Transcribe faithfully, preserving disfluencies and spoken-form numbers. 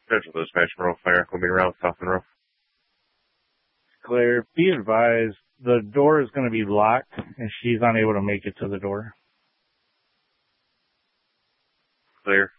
Central Dispatch, Monroe Fire. We'll be around South Monroe. Claire, be advised, the door is going to be locked, and she's unable to make it to the door. Clear.